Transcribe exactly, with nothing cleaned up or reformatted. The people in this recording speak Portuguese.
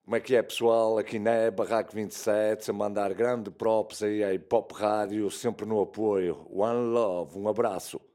Como é que é, pessoal? Aqui na é Barraco vinte e sete, a mandar grande props aí à Hip Hop Rádio, sempre no apoio. One Love, um abraço.